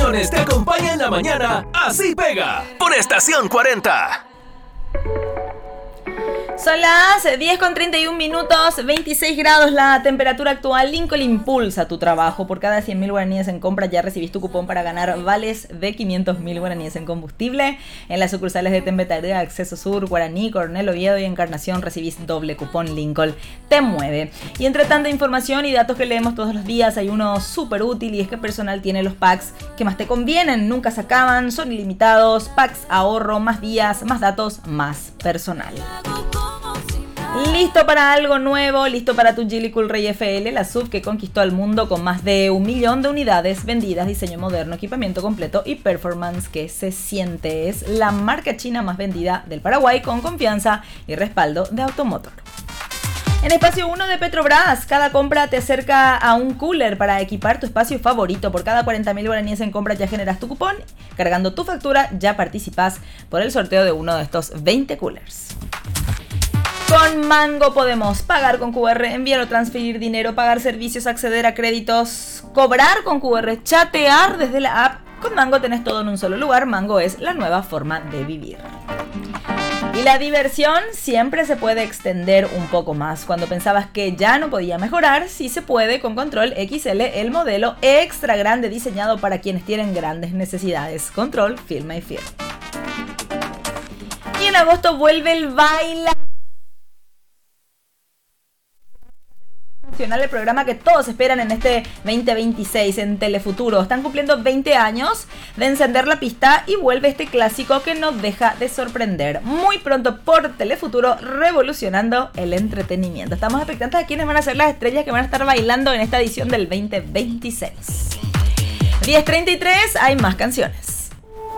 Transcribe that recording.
canciones te acompañan en la mañana. Así pega. Por Estación 40. Son las 10:31, 26 grados la temperatura actual. Lincoln impulsa tu trabajo. Por cada 100.000 guaraníes en compra ya recibís tu cupón para ganar vales de 500.000 guaraníes en combustible. En las sucursales de Tembetaría, Acceso Sur, Guaraní, Coronel Oviedo y Encarnación recibís doble cupón. Lincoln te mueve. Y entre tanta información y datos que leemos todos los días, hay uno súper útil y es que Personal tiene los packs que más te convienen. Nunca se acaban, son ilimitados. Packs ahorro, más días, más datos, más personal. ¿Listo para algo nuevo? ¿Listo para tu Geely Coolray FL? La SUV que conquistó al mundo con más de 1 millón de unidades vendidas, diseño moderno, equipamiento completo y performance que se siente. Es la marca china más vendida del Paraguay con confianza y respaldo de Automotor. En Espacio 1 de Petrobras, cada compra te acerca a un cooler para equipar tu espacio favorito. Por cada 40.000 guaraníes en compra ya generas tu cupón. Cargando tu factura ya participas por el sorteo de uno de estos 20 coolers. Con Mango podemos pagar con QR, enviar o transferir dinero, pagar servicios, acceder a créditos, cobrar con QR, chatear desde la app. Con Mango tenés todo en un solo lugar. Mango es la nueva forma de vivir. Y la diversión siempre se puede extender un poco más. Cuando pensabas que ya no podía mejorar, sí se puede con Control XL, el modelo extra grande diseñado para quienes tienen grandes necesidades. Control, firma y firme. Y en agosto vuelve el baile el programa que todos esperan en este 2026 en Telefuturo. Están cumpliendo 20 años de encender la pista y vuelve este clásico que no deja de sorprender. Muy pronto por Telefuturo, revolucionando el entretenimiento. Estamos expectantes a quiénes van a ser las estrellas que van a estar bailando en esta edición del 2026. 10:33, hay más canciones.